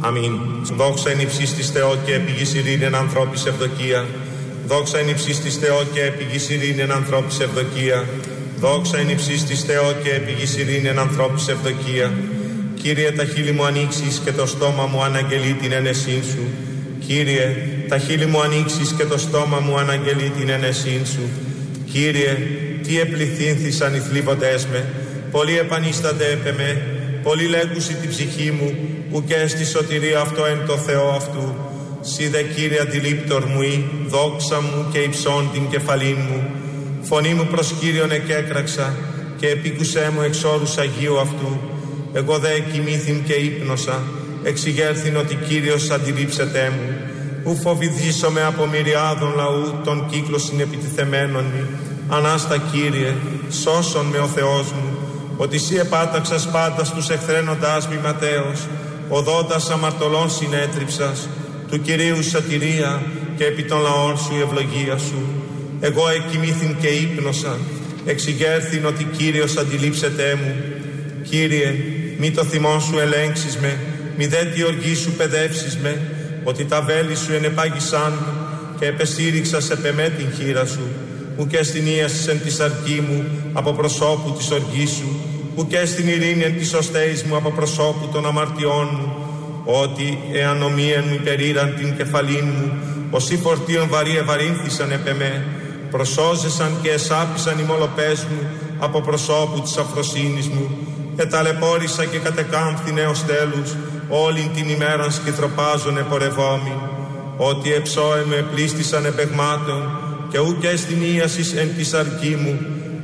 Αμήν. Δόξα εν υψής της Θεό και επιγής ειρήνην ανθρώπης ευδοκία. Δόξα εν υψής της Θεό και επιγής ειρήνην ανθρώπης ευδοκία. Δόξα εν υψής της Θεό και επιγής ειρήνην ανθρώπης ευδοκία. Κύριε, τα χείλη μου ανοίξεις και το στόμα μου αναγγελεί την ένεσήν σου. Κύριε, τα χείλη μου ανοίξεις και το στόμα μου αναγγελεί την ένεσήν σου. Κύριε, τι επληθύνθησαν οι θλίβοντές με, πολλοί επανίστανται έπε με, πολλοί λέγουσι την ψυχή μου, ουκ έστι σωτηρία αυτό εν το Θεό αυτού. Σύ δε, Κύριε, αντιλήπτορ μου ή, δόξα μου και υψών την κεφαλήν μου. Φωνή μου προς Κύριον εκέκραξα και επίκουσέ μου εξ όρους Αγίου αυτού. Εγώ δε κοιμήθην και ύπνοσα, εξηγέρθην ότι Κύριος αντιλήψετέ μου. Ου φοβηθήσομαι από μυριάδων λαού των κύκλων συνεπιτιθεμένων μη. Ανάστα, Κύριε, σώσον με ο Θεός μου, ότι Σύ επάταξας πάντα στους εχθρένοντάς μη ματέως, οδόντας αμαρτωλών συνέτριψας, του Κυρίου σωτηρία και επί των λαών σου η ευλογία σου. Εγώ εκοιμήθην και ύπνοσα, εξηγέρθην ότι Κύριος αντιλήψετέ μου. Κύριε, μη το θυμό σου ελέγξεις με, μη δε τη οργή σου παιδεύσεις με, ότι τα βέλη σου ενεπάγησαν μου και επεστήριξας επ' με την χείρα σου. Ουκ στην ίασης εν της αρκή μου από προσώπου της οργής σου, ουκ στην ειρήνη εν της οστέης μου από προσώπου των αμαρτιών μου. Ότι εάν ομοίαν μου υπερήραν την κεφαλήν μου, όσοι φορτίων βαρύ ευαρύνθησαν επ' με, προσώζεσαν και εσάπησαν οι μολοπές μου από προσώπου της αφροσύνης μου. Εταλαιπώρησα και κατεκάμφθην έως τέλους, όλην την ημέραν σκυθροπάζων επορευόμοι. Ότι εψώε με πλήστησαν επεγμάτων, και ουκ στην ίασης εν της αρκή μου,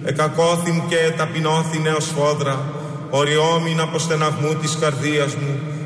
εκακώθην και ταπεινώθην έως φόδρα, οριόμην από στεναγμού της καρδίας μου,